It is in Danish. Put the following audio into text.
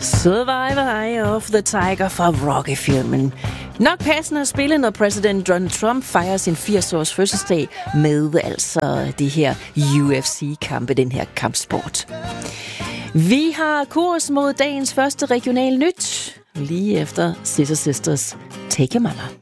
Survivor Eye of the Tiger fra Rocky-filmen. Nok passende at spille, når præsident Donald Trump fejrer sin 80-års fødselsdag med altså det her UFC-kampe, den her kampsport. Vi har kurs mod dagens første regional nyt, lige efter Sister Sisters Take a Mama.